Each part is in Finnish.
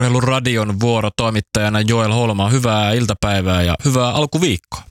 Radion vuorotoimittajana Joel Holma. Hyvää iltapäivää ja hyvää alkuviikkoa.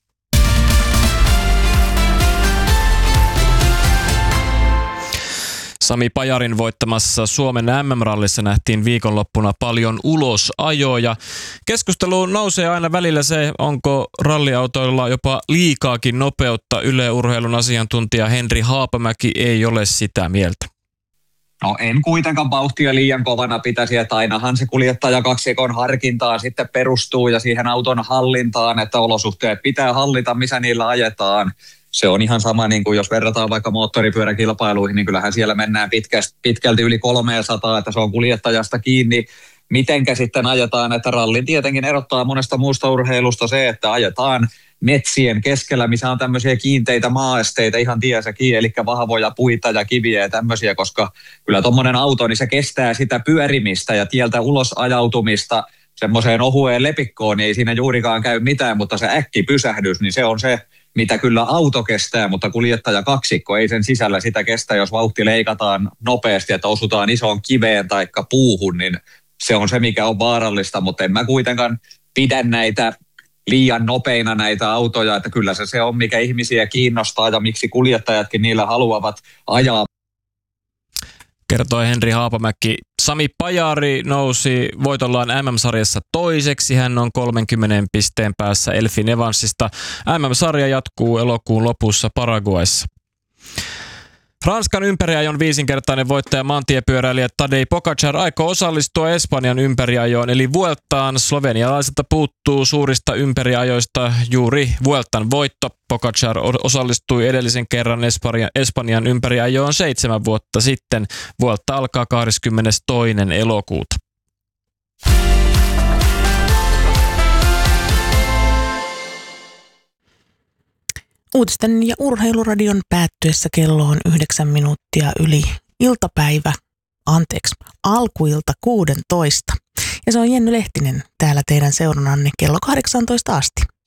Sami Pajarin voittamassa Suomen MM-rallissa nähtiin viikonloppuna paljon ulosajoja. Keskusteluun nousee aina välillä se, onko ralliautoilla jopa liikaakin nopeutta. Yle Urheilun asiantuntija Henri Haapamäki ei ole sitä mieltä. No en kuitenkaan vauhtia liian kovana pitäisi, että ainahan se kuljettajakaksikon harkintaan sitten perustuu ja siihen auton hallintaan, että olosuhteet pitää hallita, missä niillä ajetaan. Se on ihan sama, niin kuin jos verrataan vaikka moottoripyöräkilpailuihin, niin kyllähän siellä mennään pitkälti yli 300, että se on kuljettajasta kiinni. Mitenkä sitten ajetaan, että rallin tietenkin erottaa monesta muusta urheilusta se, että ajetaan metsien keskellä, missä on tämmöisiä kiinteitä maaesteitä ihan tiessäkin, eli vahvoja puita ja kiviä ja tämmöisiä, koska kyllä tuommoinen auto, niin se kestää sitä pyörimistä ja tieltä ulos ajautumista semmoiseen ohueen lepikkoon, niin ei siinä juurikaan käy mitään, mutta se äkkipysähdys, niin se on se, mitä kyllä auto kestää, mutta kuljettajakaksikko ei sen sisällä sitä kestä, jos vauhti leikataan nopeasti, että osutaan isoon kiveen tai puuhun, niin se on se, mikä on vaarallista, mutta en mä kuitenkaan pidä näitä liian nopeina näitä autoja, että kyllä se on, mikä ihmisiä kiinnostaa ja miksi kuljettajatkin niillä haluavat ajaa. Kertoi Henri Haapamäki. Sami Pajari nousi voitollaan MM-sarjassa toiseksi. Hän on 30 pisteen päässä Elfyn Evansista. MM-sarja jatkuu elokuun lopussa Paraguayssa. Ranskan ympäriajon viisinkertainen voittaja maantiepyöräilijä Tadej Pogačar aikoo osallistua Espanjan ympäriajoon eli Vueltaan. Slovenialaiselta puuttuu suurista ympäriajoista juuri Vueltan voitto. Pogačar osallistui edellisen kerran Espanjan ympäriajoon 7 vuotta sitten. Vuelta alkaa 22. elokuuta. Uutisten ja urheiluradion päättyessä kello on 9 minuuttia yli alkuilta 16. Ja se on Jenny Lehtinen täällä teidän seurannanne kello 18 asti.